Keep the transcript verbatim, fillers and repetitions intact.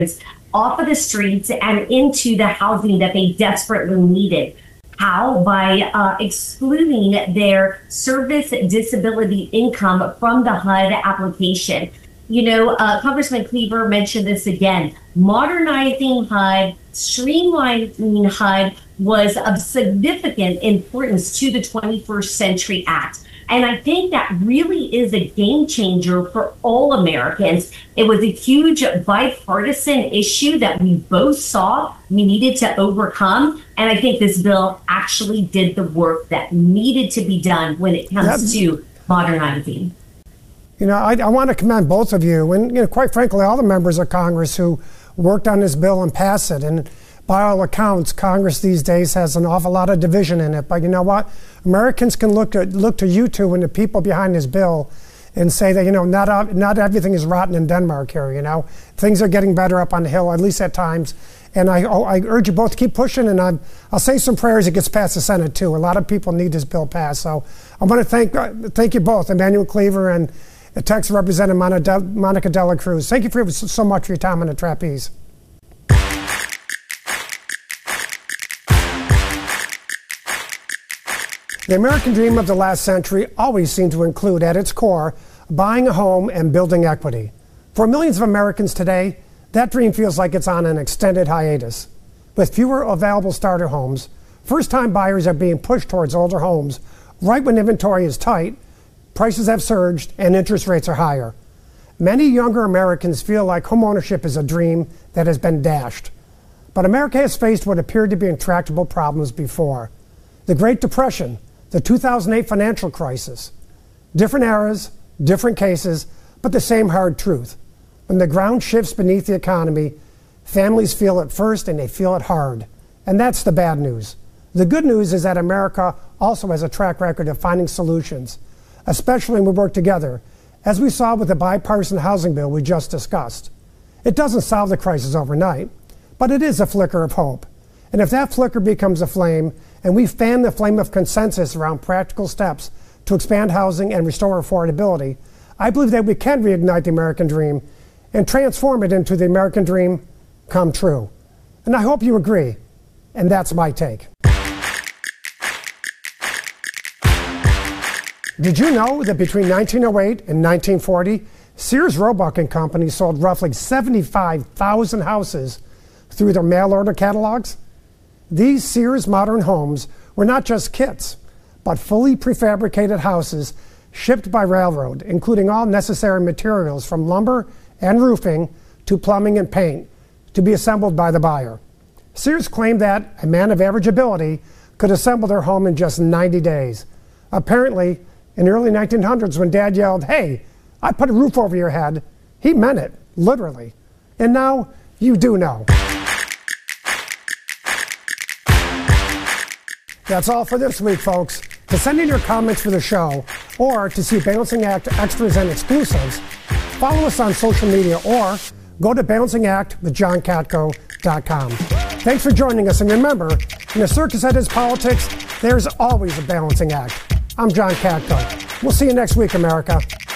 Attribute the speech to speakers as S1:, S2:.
S1: off of the streets and into the housing that they desperately needed. How? By uh, excluding their service disability income from the H U D application. You know, uh, Congressman Cleaver mentioned this again. Modernizing H U D, streamlining H U D was of significant importance to the twenty-first Century Act. And I think that really is a game changer for all Americans. It was a huge bipartisan issue that we both saw we needed to overcome. And I think this bill actually did the work that needed to be done when it comes yep. to modernizing.
S2: You know, I, I want to commend both of you and, you know, quite frankly, all the members of Congress who worked on this bill and passed it. And by all accounts, Congress these days has an awful lot of division in it. But you know what? Americans can look to, look to you two and the people behind this bill and say that, you know, not, not everything is rotten in Denmark here, you know. Things are getting better up on the Hill, at least at times. And I, I urge you both to keep pushing, and I'm, I'll say some prayers it gets past the Senate, too. A lot of people need this bill passed. So I want to thank, uh, thank you both, Emanuel Cleaver and Texas Representative Monica De La Cruz. Thank you for, so much for your time on the trapeze. The American dream of the last century always seemed to include at its core buying a home and building equity. For millions of Americans today, that dream feels like it's on an extended hiatus. With fewer available starter homes, first-time buyers are being pushed towards older homes right when inventory is tight, prices have surged, and interest rates are higher. Many younger Americans feel like homeownership is a dream that has been dashed. But America has faced what appeared to be intractable problems before. The Great Depression, the two thousand eight financial crisis. Different eras, different cases, but the same hard truth. When the ground shifts beneath the economy, families feel it first and they feel it hard. And that's the bad news. The good news is that America also has a track record of finding solutions, especially when we work together, as we saw with the bipartisan housing bill we just discussed. It doesn't solve the crisis overnight, but it is a flicker of hope. And if that flicker becomes a flame, and we fan the flame of consensus around practical steps to expand housing and restore affordability, I believe that we can reignite the American dream and transform it into the American dream come true. And I hope you agree. And that's my take. Did you know that between nineteen oh eight and nineteen forty, Sears Roebuck and Company sold roughly seventy-five thousand houses through their mail order catalogs? These Sears modern homes were not just kits, but fully prefabricated houses shipped by railroad, including all necessary materials from lumber and roofing to plumbing and paint, to be assembled by the buyer. Sears claimed that a man of average ability could assemble their home in just ninety days. Apparently, in the early nineteen hundreds, when Dad yelled, "Hey, I put a roof over your head," he meant it, literally. And now you do know. That's all for this week, folks. To send in your comments for the show, or to see Balancing Act extras and exclusives, follow us on social media or go to balancing act with john katko dot com. Thanks for joining us, and remember, in a circus that is politics, there's always a balancing act. I'm John Katko. We'll see you next week, America.